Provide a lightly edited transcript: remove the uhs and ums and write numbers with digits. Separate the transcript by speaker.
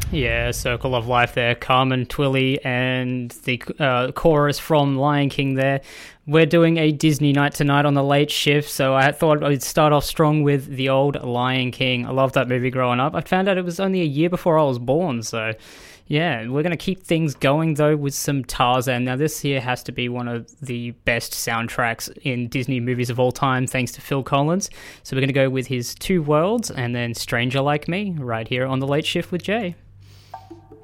Speaker 1: Yeah, Circle of Life there, Carmen Twilly and the chorus from Lion King there. We're doing a Disney night tonight on the late shift, so I thought I'd start off strong with the old Lion King. I loved that movie growing up. I found out it was only a year before I was born, so yeah, we're going to keep things going though with some Tarzan. Now this here has to be one of the best soundtracks in Disney movies of all time, thanks to Phil Collins. So we're going to go with his Two Worlds and then Stranger Like Me right here on the late shift with Jay.